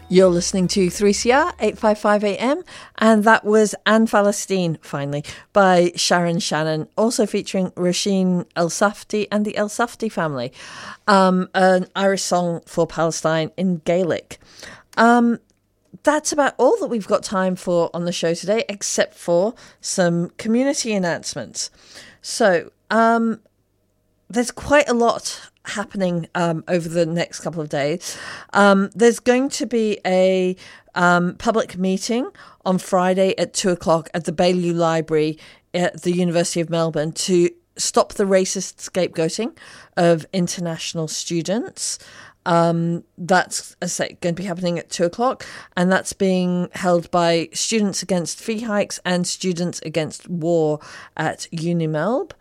You're listening to 3CR 855 AM, and that was Anne Falastine, finally, by Sharon Shannon, also featuring Roisin El Safdie and the El Safdie family, an Irish song for Palestine in Gaelic. That's about all that we've got time for on the show today, except for some community announcements. So, there's quite a lot happening over the next couple of days. There's going to be a public meeting on Friday at 2:00 at the Baillieu Library at the University of Melbourne to stop the racist scapegoating of international students. That's, as I say, going to be happening at 2:00, and that's being held by Students Against Fee Hikes and Students Against War at UniMelb.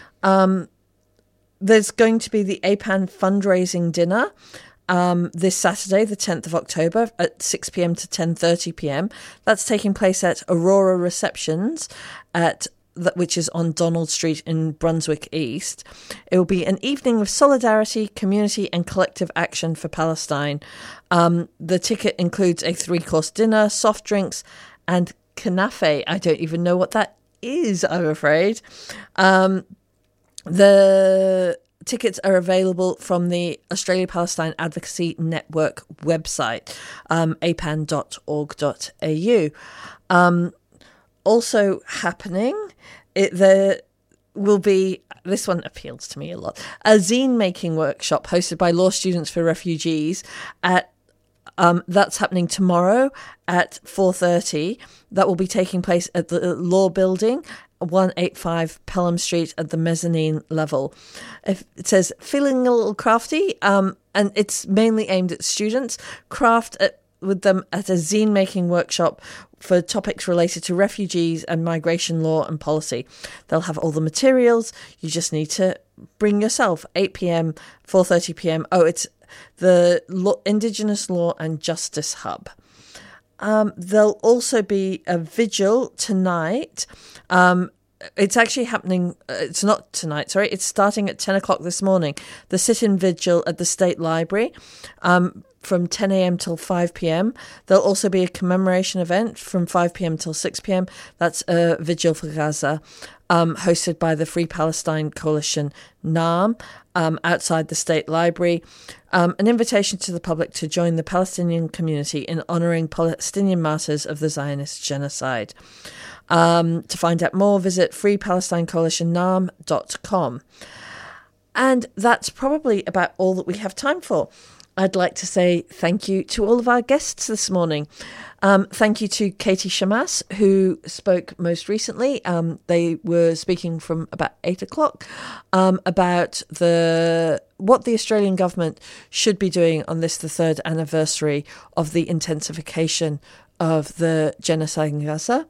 There's going to be the APAN fundraising dinner this Saturday, the 10th of October, at 6 p.m. to 10:30 p.m. That's taking place at Aurora Receptions, which is on Donald Street in Brunswick East. It will be an evening of solidarity, community and collective action for Palestine. The ticket includes a 3-course dinner, soft drinks and knafe. I don't even know what that is, I'm afraid. The tickets are available from the Australia Palestine Advocacy Network website, apan.org.au. Also happening, there will be, this one appeals to me a lot, a zine making workshop hosted by Law Students for Refugees at that's happening tomorrow at 4:30. That will be taking place at the Law Building, 185 Pelham Street at the mezzanine level. It says, feeling a little crafty, and it's mainly aimed at students. Craft with them at a zine making workshop for topics related to refugees and migration law and policy. They'll have all the materials. You just need to bring yourself. 8 p.m, 4:30 p.m. Oh, it's the Indigenous Law and Justice Hub. There'll also be a vigil tonight. It's actually happening, it's not tonight, sorry, it's starting at 10 o'clock this morning. The sit-in vigil at the State Library from 10 a.m. till 5 p.m. There'll also be a commemoration event from 5 p.m. till 6 p.m. That's a vigil for Gaza, hosted by the Free Palestine Coalition, NAM, outside the State Library. An invitation to the public to join the Palestinian community in honouring Palestinian martyrs of the Zionist genocide. To find out more, visit freepalestinecoalitionnam.com. And that's probably about all that we have time for. I'd like to say thank you to all of our guests this morning. Thank you to Katie Shamas, who spoke most recently. They were speaking from about 8 o'clock about what the Australian government should be doing on this, the 3rd anniversary of the intensification of the genocide in Gaza.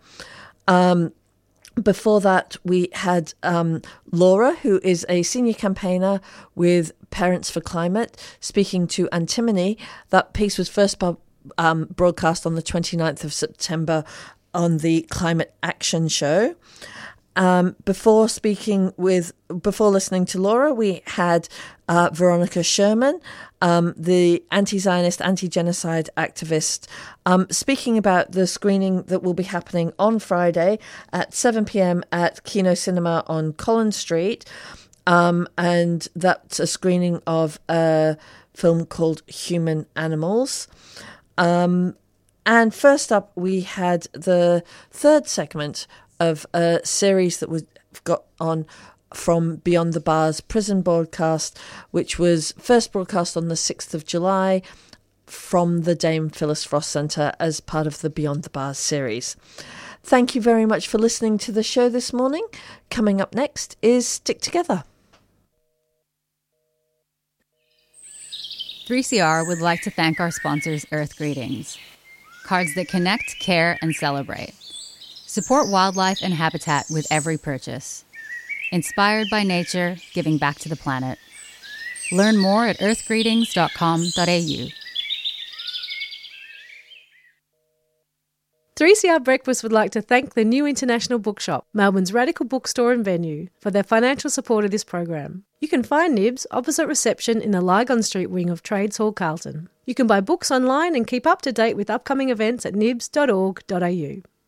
Before that, we had Laura, who is a senior campaigner with Parents for Climate, speaking to Antimony. That piece was first broadcast on the 29th of September on the Climate Action Show. Before listening to Laura, we had Veronica Sherman, the anti-Zionist, anti-genocide activist, speaking about the screening that will be happening on Friday at 7 p.m. at Kino Cinema on Collins Street. And that's a screening of a film called Human Animals. And first up, we had the third segment of a series that we've got on from Beyond the Bars prison broadcast, which was first broadcast on the 6th of July from the Dame Phyllis Frost Centre as part of the Beyond the Bars series. Thank you very much for listening to the show this morning. Coming up next is Stick Together. 3CR would like to thank our sponsors, Earth Greetings, cards that connect, care, and celebrate. Support wildlife and habitat with every purchase. Inspired by nature, giving back to the planet. Learn more at earthgreetings.com.au. 3CR Breakfast would like to thank the New International Bookshop, Melbourne's radical bookstore and venue, for their financial support of this program. You can find Nibs opposite reception in the Lygon Street wing of Trades Hall, Carlton. You can buy books online and keep up to date with upcoming events at nibs.org.au.